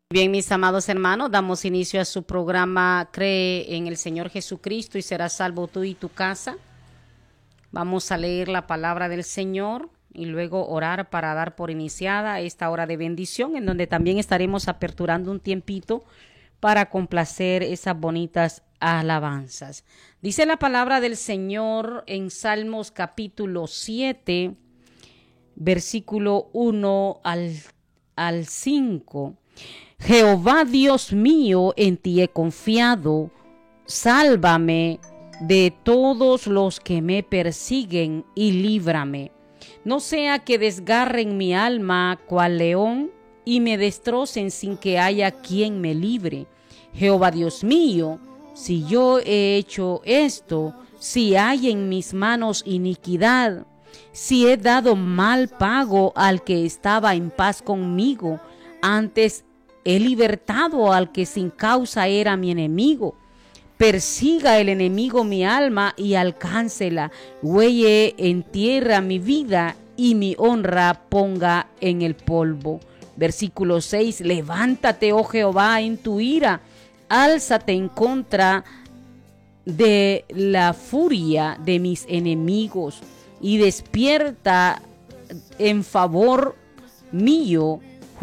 Bien, mis amados hermanos, damos inicio a su programa Cree en el Señor Jesucristo y serás salvo tú y tu casa. Vamos a leer la palabra del Señor y luego orar para dar por iniciada esta hora de bendición, en donde también estaremos aperturando un tiempito para complacer esas bonitas alabanzas. Dice la palabra del Señor en Salmos capítulo 7, versículo 1 al 5. Jehová Dios mío, en ti he confiado, sálvame de todos los que me persiguen y líbrame. No sea que desgarren mi alma cual león y me destrocen sin que haya quien me libre. Jehová Dios mío, si yo he hecho esto, si hay en mis manos iniquidad, si he dado mal pago al que estaba en paz conmigo, antes he libertado al que sin causa era mi enemigo. Persiga el enemigo mi alma y alcáncela. Huelle en tierra mi vida y mi honra ponga en el polvo. Versículo 6. Levántate, oh Jehová, en tu ira. Álzate en contra de la furia de mis enemigos y despierta en favor mío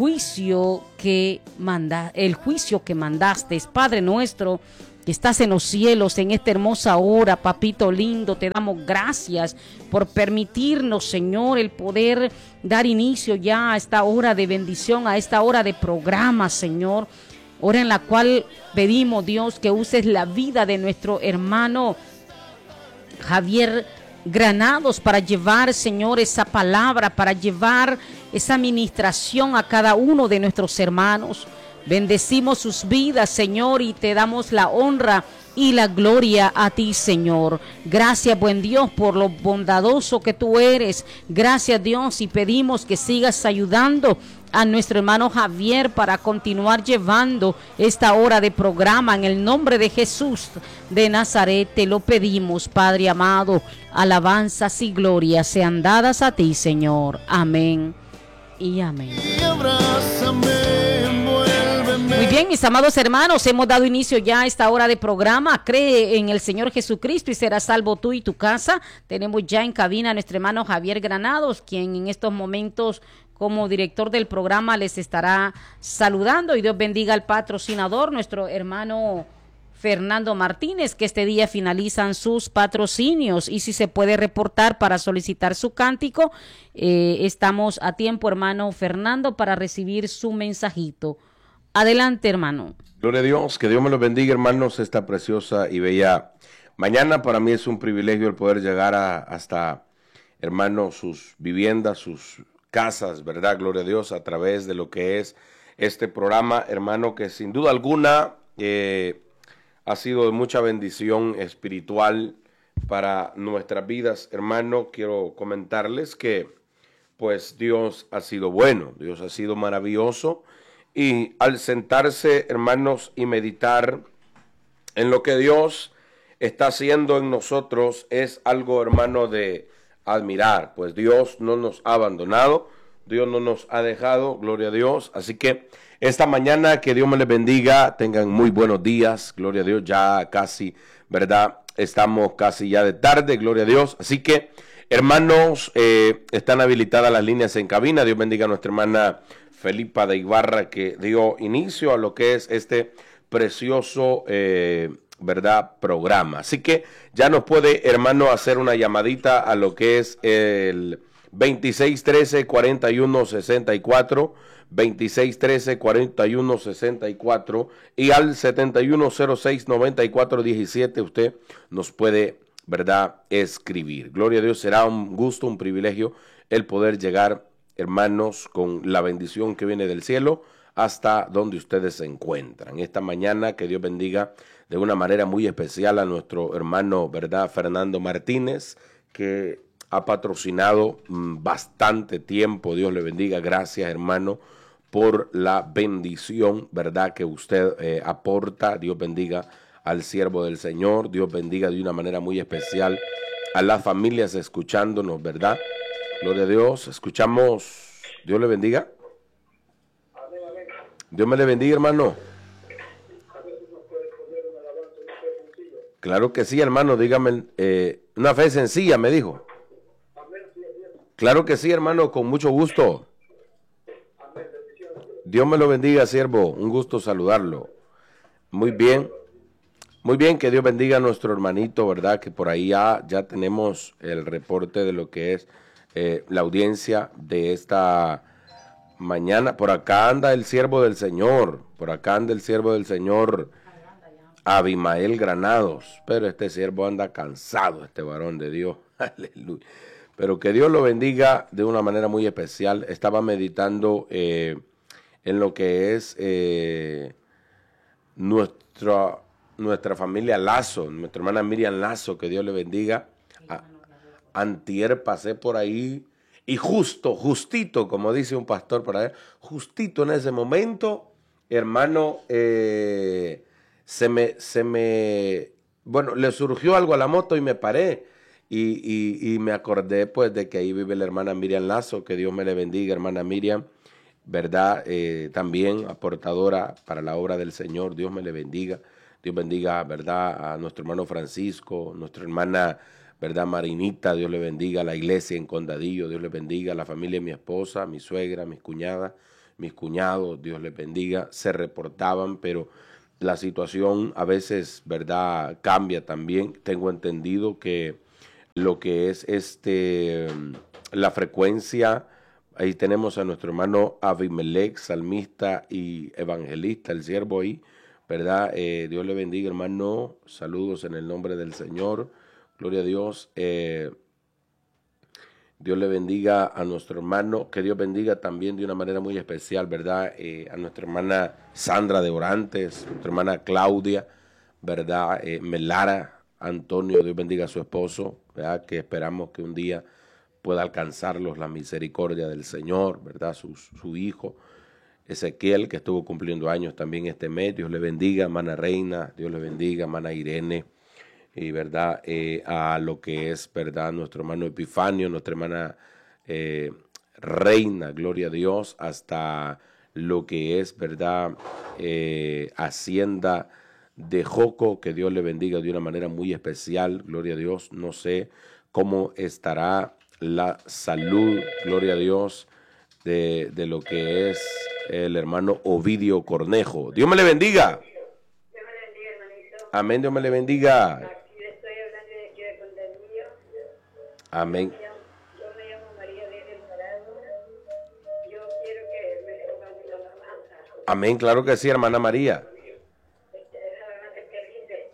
el juicio que mandaste. Padre nuestro que estás en los cielos, en esta hermosa hora, papito lindo, te damos gracias por permitirnos, Señor, el poder dar inicio ya a esta hora de bendición, a esta hora de programa, Señor, hora en la cual pedimos, Dios, que uses la vida de nuestro hermano Javier Granados para llevar, Señor, esa palabra, para llevar esa administración a cada uno de nuestros hermanos. Bendecimos sus vidas, Señor, y te damos la honra y la gloria a ti, Señor. Gracias, buen Dios, por lo bondadoso que tú eres. Gracias, Dios, y pedimos que sigas ayudando a nuestro hermano Javier para continuar llevando esta hora de programa. En el nombre de Jesús de Nazaret te lo pedimos, Padre amado. Alabanzas y glorias sean dadas a ti, Señor. Amén y amén. Muy bien, mis amados hermanos, hemos dado inicio ya a esta hora de programa. Cree en el Señor Jesucristo y serás salvo tú y tu casa. Tenemos ya en cabina a nuestro hermano Javier Granados, quien en estos momentos como director del programa les estará saludando, y Dios bendiga al patrocinador, nuestro hermano Fernando Martínez, que este día finalizan sus patrocinios, y si se puede reportar para solicitar su cántico, estamos a tiempo, hermano Fernando, para recibir su mensajito. Adelante, hermano. Gloria a Dios, que Dios me los bendiga, hermanos, esta preciosa y bella mañana. Para mí es un privilegio el poder llegar hasta, hermanos, sus viviendas, sus casas, ¿verdad? Gloria a Dios, a través de lo que es este programa, hermano, que sin duda alguna ha sido de mucha bendición espiritual para nuestras vidas, hermano. Quiero comentarles que, pues, Dios ha sido bueno, Dios ha sido maravilloso, y al sentarse, hermanos, y meditar en lo que Dios está haciendo en nosotros, es algo, hermano, de admirar. Pues Dios no nos ha abandonado, Dios no nos ha dejado, gloria a Dios. Así que esta mañana, que Dios me les bendiga, tengan muy buenos días, gloria a Dios. Ya casi, ¿verdad? Estamos casi ya de tarde, gloria a Dios. Así que, hermanos, están habilitadas las líneas en cabina. Dios bendiga a nuestra hermana Felipa de Ibarra, que dio inicio a lo que es este precioso, ¿verdad?, programa. Así que ya nos puede, hermano, hacer una llamadita a lo que es el 2613-4164, 2613-4164, y al 7106-9417 usted nos puede, ¿verdad?, escribir. Gloria a Dios, será un gusto, un privilegio el poder llegar, hermanos, con la bendición que viene del cielo hasta donde ustedes se encuentran. Esta mañana, que Dios bendiga de una manera muy especial a nuestro hermano, ¿verdad?, Fernando Martínez, que ha patrocinado bastante tiempo. Dios le bendiga. Gracias, hermano, por la bendición, ¿verdad?, que usted aporta. Dios bendiga al siervo del Señor. Dios bendiga de una manera muy especial a las familias escuchándonos, ¿verdad? Gloria a Dios. Escuchamos. Dios le bendiga. Dios me le bendiga, hermano. Claro que sí, hermano, dígame, una fe sencilla, me dijo. Claro que sí, hermano, con mucho gusto. Dios me lo bendiga, siervo, un gusto saludarlo. Muy bien, que Dios bendiga a nuestro hermanito, ¿verdad? Que por ahí ya tenemos el reporte de lo que es la audiencia de esta mañana. Por acá anda el siervo del Señor, Abimael Granados, pero este siervo anda cansado, este varón de Dios, aleluya. Pero que Dios lo bendiga de una manera muy especial. Estaba meditando en lo que es nuestra familia Lazo, nuestra hermana Miriam Lazo, que Dios le bendiga. Antier pasé por ahí y justito, como dice un pastor por ahí, justito en ese momento, hermano, bueno, le surgió algo a la moto y me paré y me acordé pues de que ahí vive la hermana Miriam Lazo, que Dios me le bendiga, hermana Miriam, ¿verdad? También aportadora para la obra del Señor, Dios me le bendiga. Dios bendiga, ¿verdad? A nuestro hermano Francisco, nuestra hermana, ¿verdad? Marinita, Dios le bendiga a la iglesia en Condadillo, Dios le bendiga a la familia de mi esposa, mi suegra, mis cuñadas, mis cuñados, Dios les bendiga. Se reportaban, pero la situación a veces, ¿verdad? Cambia también. Tengo entendido que lo que es la frecuencia, ahí tenemos a nuestro hermano Abimelech, salmista y evangelista, el siervo ahí, ¿verdad? Dios le bendiga, hermano. Saludos en el nombre del Señor. Gloria a Dios. Dios le bendiga a nuestro hermano. Que Dios bendiga también de una manera muy especial, ¿verdad? A nuestra hermana Sandra de Orantes, nuestra hermana Claudia, ¿verdad? Melara Antonio, Dios bendiga a su esposo, ¿verdad? Que esperamos que un día pueda alcanzarlos la misericordia del Señor, ¿verdad? Su hijo Ezequiel, que estuvo cumpliendo años también este mes. Dios le bendiga, hermana Reina, Dios le bendiga, hermana Irene, y verdad, a lo que es, verdad, nuestro hermano Epifanio, nuestra hermana Reina, gloria a Dios, hasta lo que es, verdad, Hacienda de Joco, que Dios le bendiga de una manera muy especial, gloria a Dios. No sé cómo estará la salud, gloria a Dios, de lo que es el hermano Ovidio Cornejo. Dios me le bendiga. Dios me le bendiga, hermanito. Amén, Dios me le bendiga. Aquí le estoy hablando de aquí de Condadillo. Amén. Yo me llamo María del Morado. Yo quiero que me pongan una alabanza. Amén, claro que sí, hermana María. Esa alabanza que dice,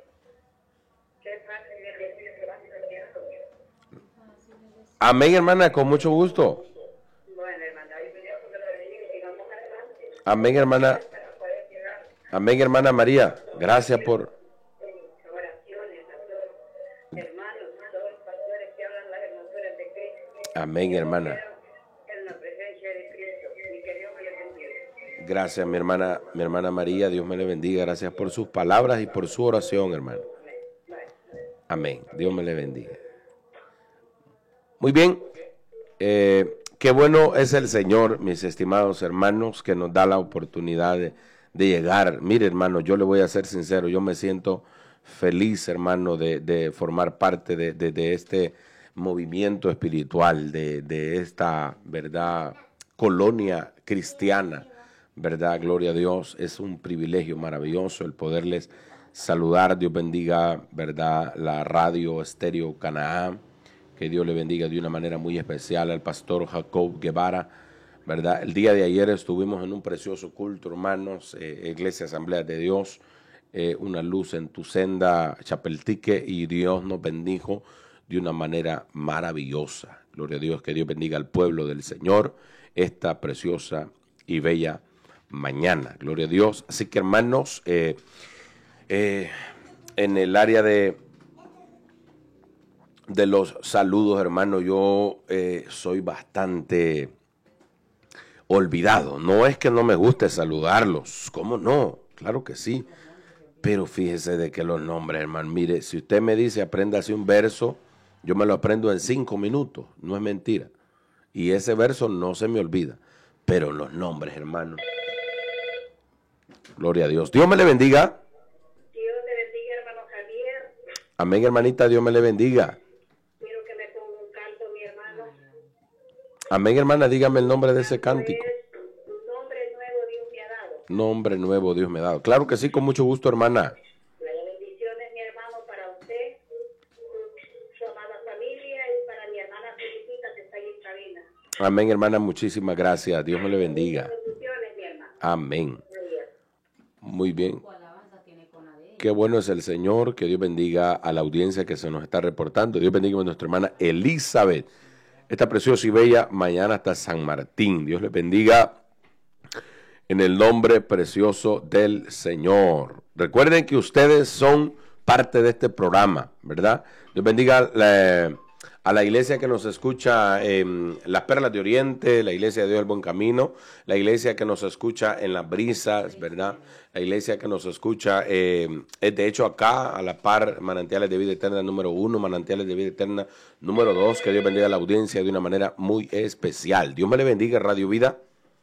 qué fácil es decir que vas a Dios. Amén, hermana, con mucho gusto. Bueno, hermana, hoy me dio que lo bendiga y sigamos adelante. Amén, hermana. Para poder llegar Amén, hermana María. Gracias por... en oraciones a todos los hermanos, a todos los pastores que hablan las hermosuras de Cristo. Amén, hermana. En la presencia de Cristo, y que Dios me le bendiga. Gracias, mi hermana María. Dios me le bendiga. Gracias por sus palabras y por su oración, hermano. Amén. Dios me le bendiga. Muy bien. Qué bueno es el Señor, mis estimados hermanos, que nos da la oportunidad de llegar. Mire, hermano, yo le voy a ser sincero, yo me siento feliz, hermano, de formar parte de este movimiento espiritual, de esta, ¿verdad?, colonia cristiana, ¿verdad? Gloria a Dios. Es un privilegio maravilloso el poderles saludar. Dios bendiga, ¿verdad?, la radio Estéreo Canaán. Que Dios le bendiga de una manera muy especial al pastor Jacob Guevara, ¿verdad? El día de ayer estuvimos en un precioso culto, hermanos, Iglesia Asamblea de Dios, una luz en tu senda, Chapeltique, y Dios nos bendijo de una manera maravillosa. Gloria a Dios, que Dios bendiga al pueblo del Señor esta preciosa y bella mañana. Gloria a Dios. Así que, hermanos, en el área de los saludos, hermano, yo soy bastante olvidado. No es que no me guste saludarlos, ¿cómo no? Claro que sí. Pero fíjese de que los nombres, hermano, mire, si usted me dice apréndase un verso, yo me lo aprendo en 5 minutos, no es mentira. Y ese verso no se me olvida. Pero los nombres, hermano, Gloria a Dios. Dios me le bendiga. Dios te bendiga, hermano Javier. Amén, hermanita, Dios me le bendiga. Quiero que me ponga un canto, mi hermano. Amén, hermana, dígame el nombre de ese cántico. Un nombre nuevo Dios me ha dado. Nombre nuevo Dios me ha dado. Claro que sí, con mucho gusto, hermana. Las bendiciones, mi hermano, para usted, su amada familia y para mi hermana Felicita que está ahí en cabina. Amén, hermana, muchísimas gracias. Dios me le bendiga. Bendiciones, mi hermano. Amén. Gloria. Muy bien. Qué bueno es el Señor. Que Dios bendiga a la audiencia que se nos está reportando. Dios bendiga a nuestra hermana Elizabeth. Esta preciosa y bella mañana hasta San Martín. Dios les bendiga en el nombre precioso del Señor. Recuerden que ustedes son parte de este programa, ¿verdad? Dios bendiga a la iglesia que nos escucha en Las Perlas de Oriente, la iglesia de Dios del Buen Camino, la iglesia que nos escucha en Las Brisas, ¿verdad? La iglesia que nos escucha, es de hecho acá, a la par, Manantiales de Vida Eterna número 1, Manantiales de Vida Eterna número 2, que Dios bendiga a la audiencia de una manera muy especial. Dios me le bendiga, Radio Vida.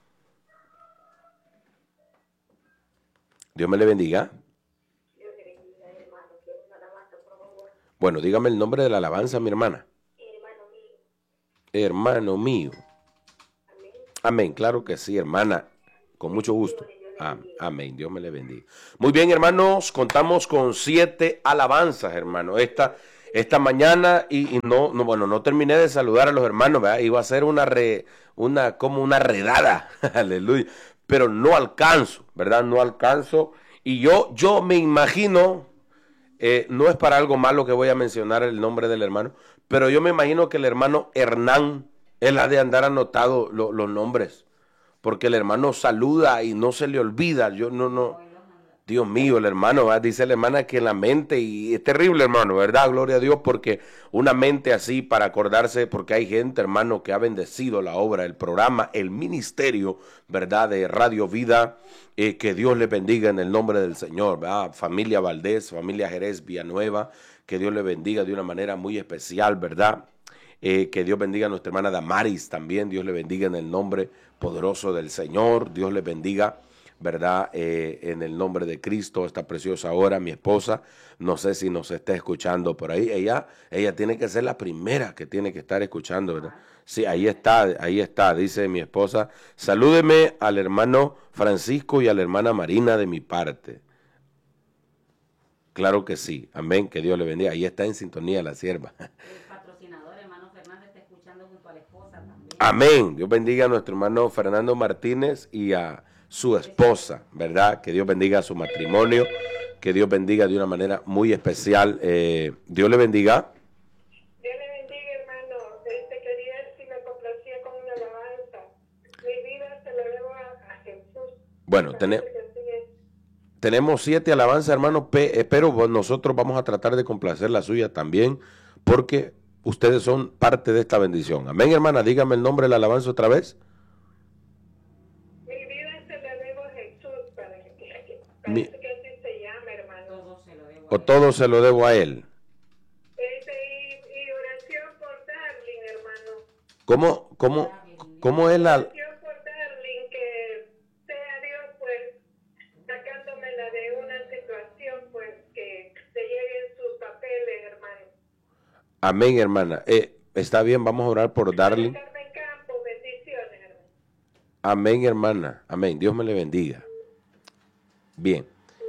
Dios me le bendiga. Bueno, dígame el nombre de la alabanza, mi hermana. Hermano mío. Amén, claro que sí, hermana. Con mucho gusto. Amén, Dios me le bendiga. Muy bien, hermanos, contamos con 7 alabanzas, hermano. Esta mañana, y no terminé de saludar a los hermanos, ¿verdad? Iba a ser como una redada, aleluya. Pero no alcanzo, ¿verdad? No alcanzo. Y yo me imagino, no es para algo malo que voy a mencionar el nombre del hermano, pero yo me imagino que el hermano Hernán, él ha de andar anotado los nombres, porque el hermano saluda y no se le olvida. Dios mío, el hermano, ¿verdad? Dice la hermana que en la mente, y es terrible, hermano, ¿verdad? Gloria a Dios, porque una mente así para acordarse, porque hay gente, hermano, que ha bendecido la obra, el programa, el ministerio, ¿verdad? De Radio Vida, que Dios le bendiga en el nombre del Señor, ¿verdad? Familia Valdés, familia Jerez Villanueva, que Dios le bendiga de una manera muy especial, ¿verdad? Que Dios bendiga a nuestra hermana Damaris también, Dios le bendiga en el nombre poderoso del Señor, Dios le bendiga, ¿verdad? En el nombre de Cristo, esta preciosa hora, mi esposa, no sé si nos está escuchando por ahí, ella tiene que ser la primera que tiene que estar escuchando, ¿verdad? Sí, ahí está, dice mi esposa, salúdeme al hermano Francisco y a la hermana Marina de mi parte. Claro que sí, amén, que Dios le bendiga, ahí está en sintonía la sierva. El patrocinador, hermano Fernández, está escuchando junto a la esposa también. Amén, Dios bendiga a nuestro hermano Fernando Martínez y a su esposa, ¿verdad? Que Dios bendiga su matrimonio, que Dios bendiga de una manera muy especial. Dios le bendiga. Dios le bendiga, hermano. Quería ver si me complacía con una alabanza. Mi vida se la debo a Jesús. Bueno, tenemos 7 alabanzas, hermano, pero nosotros vamos a tratar de complacer la suya también, porque ustedes son parte de esta bendición. Amén, hermana, dígame el nombre de la alabanza otra vez. Parece que así se llama, hermano. Todo se lo debo a él. Y oración por Darling, hermano. ¿Cómo es la...? Oración por Darling, que sea Dios, pues, sacándomela de una situación, pues, que se lleguen sus papeles, hermano. Amén, hermana. Está bien, vamos a orar por Darling. Bendiciones, hermano. Amén, hermana. Amén. Dios me le bendiga. Bien.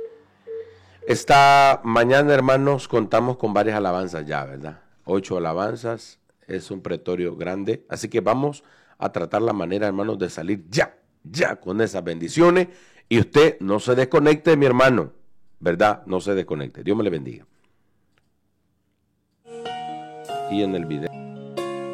Esta mañana, hermanos, contamos con varias alabanzas ya, ¿verdad? 8 alabanzas, es un pretorio grande. Así que vamos a tratar la manera, hermanos, de salir ya con esas bendiciones. Y usted no se desconecte, mi hermano, ¿verdad? No se desconecte. Dios me le bendiga. Y en el video.